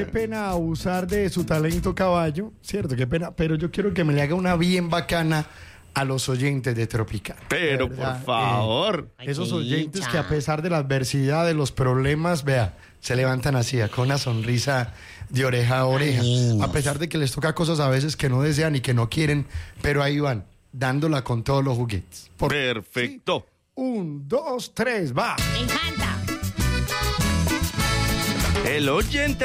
pena abusar de su talento, caballo, ¿cierto? Qué pena, pero yo quiero que me le haga una bien bacana a los oyentes de Tropical. Pero, por favor. Esos oyentes que a pesar de la adversidad, de los problemas, vea, se levantan así, con una sonrisa de oreja a oreja. A pesar de que les toca cosas a veces que no desean y que no quieren, pero ahí van, dándola con todos los juguetes. Perfecto. Sí. 1, 2, 3, va. Me encanta. El oyente